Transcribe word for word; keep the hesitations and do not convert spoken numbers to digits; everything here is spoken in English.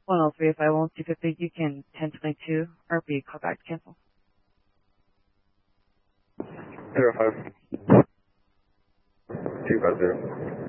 one oh three five one two fifty, you can ten twenty-two R B, call back to cancel. Zero five two five zero.